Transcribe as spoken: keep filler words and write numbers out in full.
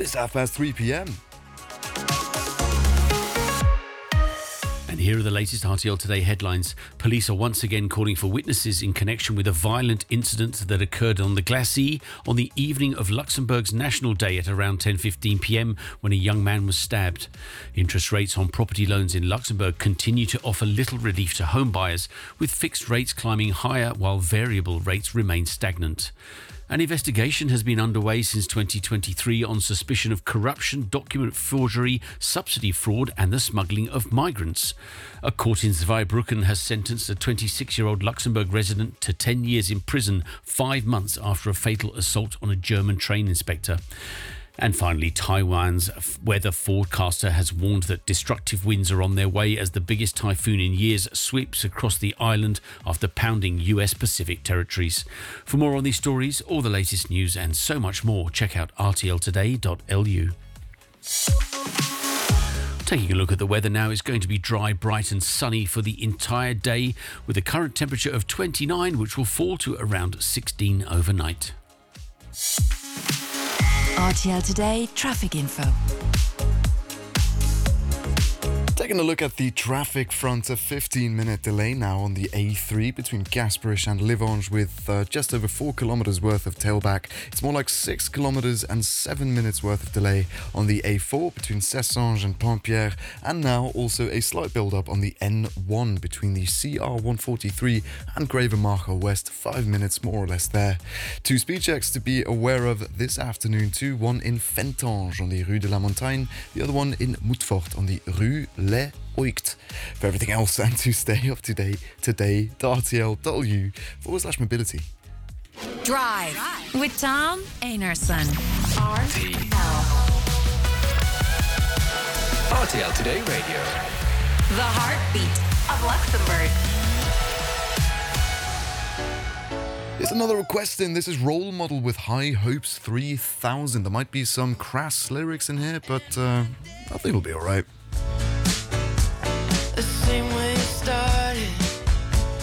It's half past three p.m. And here are the latest R T L Today headlines. Police are once again calling for witnesses in connection with a violent incident that occurred on the Glacis on the evening of Luxembourg's National Day at around ten fifteen p.m. when a young man was stabbed. Interest rates on property loans in Luxembourg continue to offer little relief to home buyers, with fixed rates climbing higher while variable rates remain stagnant. An investigation has been underway since twenty twenty-three on suspicion of corruption, document forgery, subsidy fraud and the smuggling of migrants. A court in Zweibrücken has sentenced a twenty-six-year-old Luxembourg resident to ten years in prison, five months after a fatal assault on a German train inspector. And finally, Taiwan's weather forecaster has warned that destructive winds are on their way as the biggest typhoon in years sweeps across the island after pounding U S Pacific territories. For more on these stories, all the latest news and so much more, check out r t l today dot l u. Taking a look at the weather now, it's going to be dry, bright and sunny for the entire day, with a current temperature of twenty-nine, which will fall to around sixteen overnight. R T L Today traffic info. Taking a look at the traffic front, a fifteen minute delay now on the A three between Gasperish and Livange with uh, just over four kilometers worth of tailback. It's more like six kilometers and seven minutes worth of delay on the A four between Cessange and Pentpierre, and now also a slight build-up on the N one between the C R one forty-three and Grevenmacher West, five minutes more or less there. Two speed checks to be aware of this afternoon too, one in Fentange on the Rue de la Montagne, the other one in Moutfort on the Rue Le Oikt. For everything else and to stay up to date, today, R T L dot L U forward slash mobility. Drive with Tom Einarson. R T L. R T L Today Radio. The heartbeat of Luxembourg. Here's another request in. This is Role Model with High Hopes three thousand. There might be some crass lyrics in here, but uh, I think it'll be alright. The same way you start.